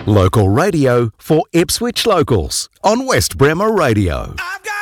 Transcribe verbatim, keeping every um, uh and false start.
Local radio for Ipswich locals on West Bremer Radio.